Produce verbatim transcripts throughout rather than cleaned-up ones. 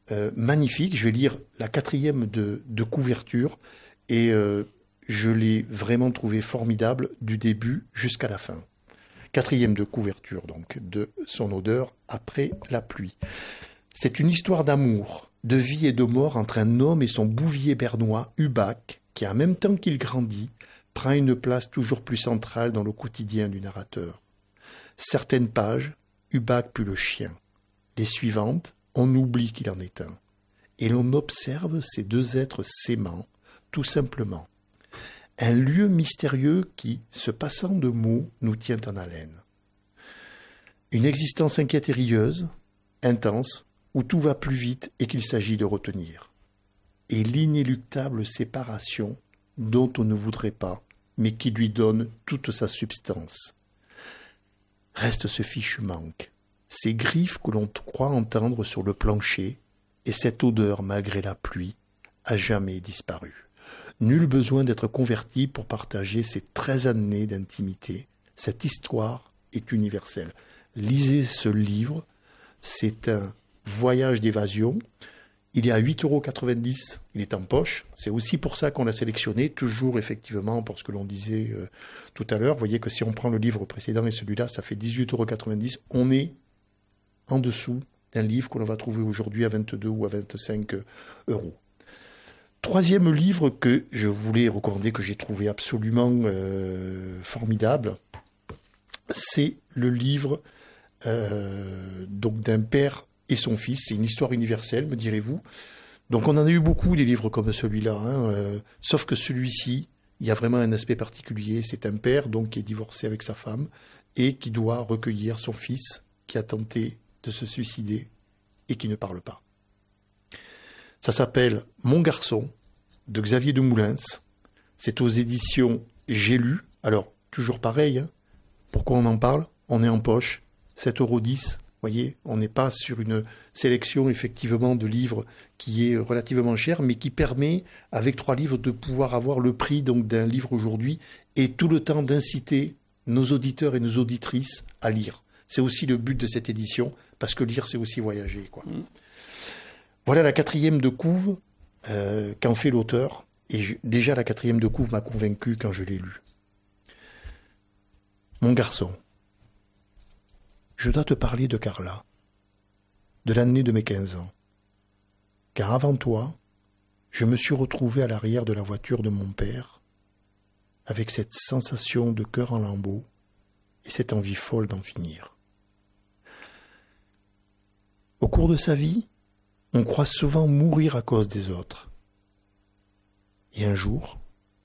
euh, magnifique. Je vais lire la quatrième de, de couverture et euh, je l'ai vraiment trouvé formidable du début jusqu'à la fin. Quatrième de couverture, donc, de Son odeur après la pluie. C'est une histoire d'amour, de vie et de mort entre un homme et son bouvier bernois, Hubac, qui, en même temps qu'il grandit, prend une place toujours plus centrale dans le quotidien du narrateur. Certaines pages, Hubac pue le chien. Les suivantes, on oublie qu'il en est un. Et l'on observe ces deux êtres s'aimant, tout simplement. Un lieu mystérieux qui, se passant de mots, nous tient en haleine. Une existence inquiète et rieuse, intense, où tout va plus vite et qu'il s'agit de retenir. Et l'inéluctable séparation dont on ne voudrait pas, mais qui lui donne toute sa substance. Reste ce fichu manque, ces griffes que l'on croit entendre sur le plancher, et cette odeur, malgré la pluie, a jamais disparu. Nul besoin d'être converti pour partager ces treize années d'intimité. Cette histoire est universelle. Lisez ce livre, c'est un voyage d'évasion. Il est à huit euros quatre-vingt-dix, il est en poche. C'est aussi pour ça qu'on l'a sélectionné, toujours effectivement pour ce que l'on disait euh, tout à l'heure. Vous voyez que si on prend le livre précédent et celui-là, ça fait dix-huit euros quatre-vingt-dix. On est en dessous d'un livre que l'on va trouver aujourd'hui à vingt-deux ou à vingt-cinq euros. Troisième livre que je voulais recommander, que j'ai trouvé absolument euh, formidable, c'est le livre euh, donc d'un père et son fils. C'est une histoire universelle, me direz-vous. Donc on en a eu beaucoup des livres comme celui-là, hein, euh, sauf que celui-ci, il y a vraiment un aspect particulier. C'est un père donc qui est divorcé avec sa femme et qui doit recueillir son fils qui a tenté de se suicider et qui ne parle pas. Ça s'appelle Mon garçon, de Xavier Demoulins. C'est aux éditions J'ai lu. Alors, toujours pareil, hein. Pourquoi on en parle ? On est en poche, sept euros dix. Vous voyez, on n'est pas sur une sélection, effectivement, de livres qui est relativement chère, mais qui permet, avec trois livres, de pouvoir avoir le prix donc, d'un livre aujourd'hui et tout le temps d'inciter nos auditeurs et nos auditrices à lire. C'est aussi le but de cette édition, parce que lire, c'est aussi voyager, quoi. Mmh. Voilà la quatrième de couve euh, qu'en fait l'auteur. Et je, déjà, la quatrième de couve m'a convaincu quand je l'ai lu. Mon garçon, je dois te parler de Carla, de l'année de mes quinze ans. Car avant toi, je me suis retrouvé à l'arrière de la voiture de mon père, avec cette sensation de cœur en lambeaux et cette envie folle d'en finir. Au cours de sa vie, on croit souvent mourir à cause des autres. Et un jour,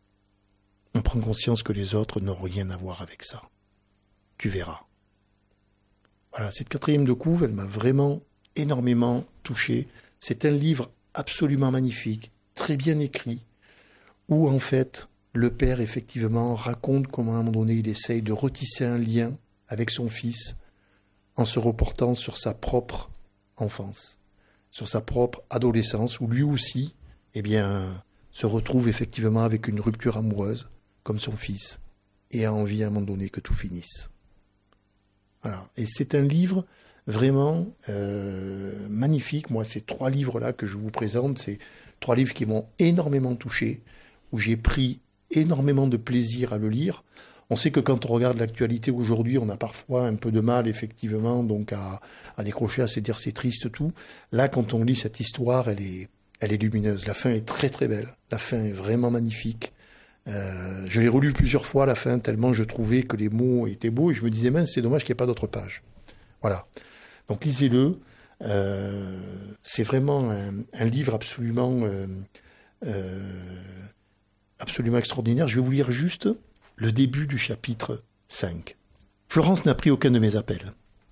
on prend conscience que les autres n'ont rien à voir avec ça. Tu verras. Voilà, cette quatrième de couve, elle m'a vraiment énormément touché. C'est un livre absolument magnifique, très bien écrit, où en fait, le père, effectivement, raconte comment à un moment donné, il essaye de retisser un lien avec son fils en se reportant sur sa propre enfance, sur sa propre adolescence, où lui aussi, eh bien, se retrouve effectivement avec une rupture amoureuse, comme son fils, et a envie à un moment donné que tout finisse. Voilà. Et c'est un livre vraiment euh, magnifique. Moi, ces trois livres-là que je vous présente, c'est trois livres qui m'ont énormément touché, où j'ai pris énormément de plaisir à le lire. On sait que quand on regarde l'actualité aujourd'hui, on a parfois un peu de mal, effectivement, donc à, à décrocher, à se dire c'est triste tout. Là, quand on lit cette histoire, elle est, elle est lumineuse. La fin est très très belle. La fin est vraiment magnifique. Euh, je l'ai relu plusieurs fois à la fin, tellement je trouvais que les mots étaient beaux, et je me disais, mince, c'est dommage qu'il n'y ait pas d'autres pages. Voilà. Donc lisez-le. Euh, c'est vraiment un, un livre absolument, euh, euh, absolument extraordinaire. Je vais vous lire juste le début du chapitre cinq. Florence n'a pris aucun de mes appels.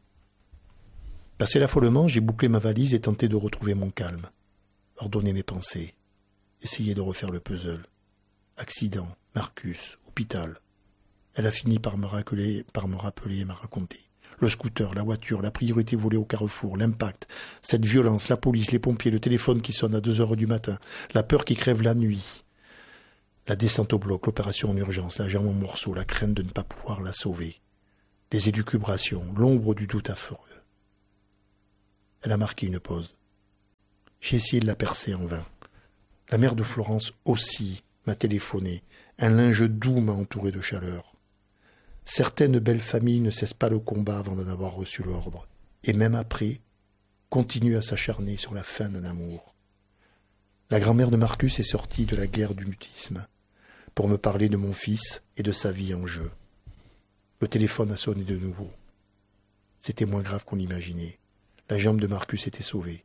Passé l'affolement, j'ai bouclé ma valise et tenté de retrouver mon calme, ordonner mes pensées, essayer de refaire le puzzle. Accident, Marcus, hôpital. Elle a fini par me rappeler, par me rappeler et m'a raconté. Le scooter, la voiture, la priorité volée au carrefour, l'impact, cette violence, la police, les pompiers, le téléphone qui sonne à deux heures du matin, la peur qui crève la nuit, la descente au bloc, l'opération en urgence, la jambe en morceaux, la crainte de ne pas pouvoir la sauver, les élucubrations, l'ombre du doute affreux. Elle a marqué une pause. J'ai essayé de la percer en vain. La mère de Florence aussi m'a téléphoné. Un linge doux m'a entouré de chaleur. Certaines belles familles ne cessent pas le combat avant d'en avoir reçu l'ordre, et même après, continuent à s'acharner sur la fin d'un amour. La grand-mère de Marcus est sortie de la guerre du mutisme pour me parler de mon fils et de sa vie en jeu. Le téléphone a sonné de nouveau. C'était moins grave qu'on l'imaginait. La jambe de Marcus était sauvée.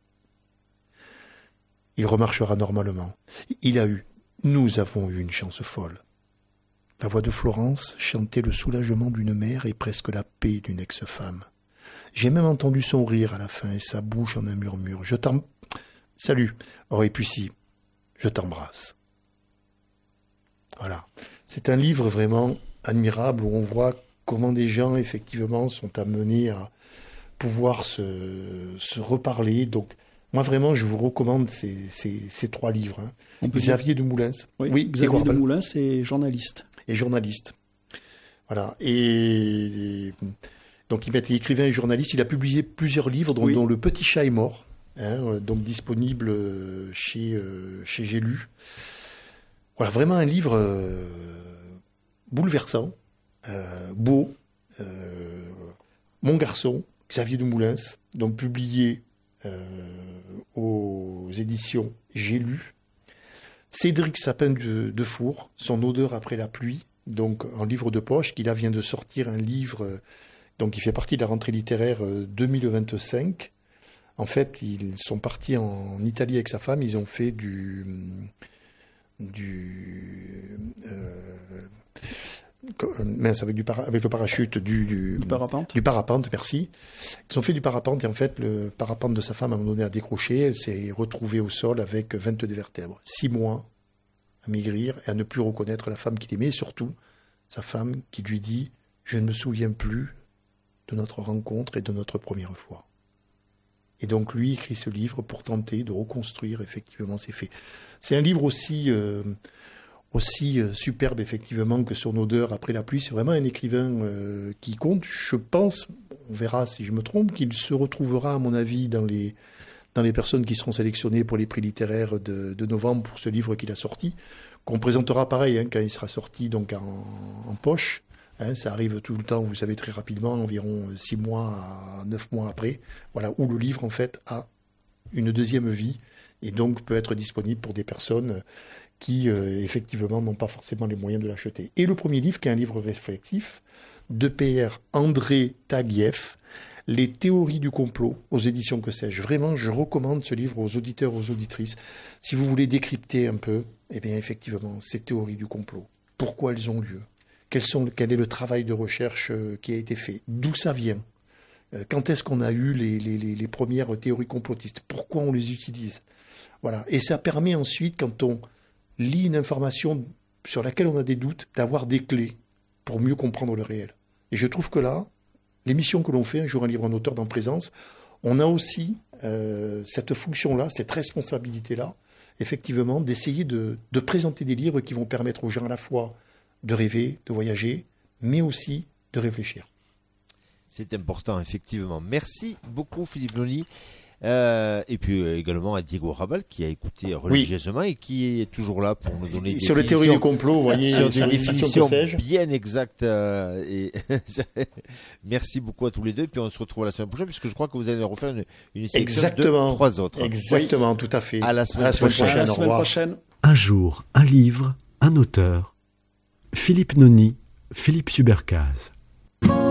Il remarchera normalement. Il a eu, nous avons eu une chance folle. La voix de Florence chantait le soulagement d'une mère et presque la paix d'une ex-femme. J'ai même entendu son rire à la fin et sa bouche en un murmure. Je t'em... Salut. Oh, et puis si, je t'embrasse. Voilà. C'est un livre vraiment admirable où on voit comment des gens, effectivement, sont amenés à pouvoir se, se reparler. Donc, moi, vraiment, je vous recommande ces, ces, ces trois livres. Hein. Xavier de Moulins. Oui, oui Xavier de Moulins, c'est journaliste. Et journaliste. Voilà. Et, et donc, il était écrivain et journaliste. Il a publié plusieurs livres, dont, oui. dont Le Petit Chat est mort, hein, donc disponible chez, euh, chez J'ai lu. Voilà, vraiment un livre euh, bouleversant, euh, beau. Euh, Mon garçon, Xavier de Moulins, donc publié euh, aux éditions J'ai lu. Cédric Sapin de, de Four, Son odeur après la pluie, donc en livre de poche, qui là vient de sortir un livre, donc qui fait partie de la rentrée littéraire deux mille vingt-cinq. En fait, ils sont partis en Italie avec sa femme, ils ont fait du... du euh, mince, avec, du para, avec le parachute du, du, du parapente. Du parapente, merci. Ils ont fait du parapente et en fait, le parapente de sa femme, à un moment donné, a décroché. Elle s'est retrouvée au sol avec vingt-deux vertèbres. Six mois à maigrir et à ne plus reconnaître la femme qu'il aimait. Et surtout, sa femme qui lui dit « Je ne me souviens plus de notre rencontre et de notre première fois ». Et donc, lui écrit ce livre pour tenter de reconstruire effectivement ces faits. C'est un livre aussi... Euh, aussi euh, superbe, effectivement, que Son odeur après la pluie. C'est vraiment un écrivain euh, qui compte. Je pense, on verra si je me trompe, qu'il se retrouvera, à mon avis, dans les, dans les personnes qui seront sélectionnées pour les prix littéraires de, de novembre pour ce livre qu'il a sorti, qu'on présentera pareil hein, quand il sera sorti donc en, en poche. Hein, ça arrive tout le temps, vous savez, très rapidement, environ six mois à neuf mois après, voilà, où le livre, en fait, a une deuxième vie et donc peut être disponible pour des personnes qui, euh, effectivement, n'ont pas forcément les moyens de l'acheter. Et le premier livre, qui est un livre réflexif, de P R André Taguieff, Les théories du complot, aux éditions Que sais-je. Vraiment, je recommande ce livre aux auditeurs, aux auditrices. Si vous voulez décrypter un peu, eh bien, effectivement, ces théories du complot. Pourquoi elles ont lieu ? Quels sont, quel est le travail de recherche euh, qui a été fait ? D'où ça vient ? euh, Quand est-ce qu'on a eu les, les, les, les premières théories complotistes ? Pourquoi on les utilise ? Voilà. Et ça permet ensuite, quand on lit une information sur laquelle on a des doutes, d'avoir des clés pour mieux comprendre le réel. Et je trouve que là, l'émission que l'on fait, Un jour un livre, un auteur dans Présence, on a aussi euh, cette fonction-là, cette responsabilité-là, effectivement, d'essayer de, de présenter des livres qui vont permettre aux gens à la fois de rêver, de voyager, mais aussi de réfléchir. C'est important, effectivement. Merci beaucoup, Philippe Noni. Euh, et puis euh, également à Diego Rabal qui a écouté religieusement oui. et qui est toujours là pour nous donner et des sur les théories du complot, vous voyez, sur des définitions bien exactes. Euh, et merci beaucoup à tous les deux. Et puis on se retrouve la semaine prochaine puisque je crois que vous allez refaire une, une sélection Exactement. de trois autres. Exactement, oui. Tout à fait. À la semaine, à la semaine prochaine. prochaine. À la semaine prochaine. Un jour, un livre, un auteur. Philippe Noni, Philippe Subercase.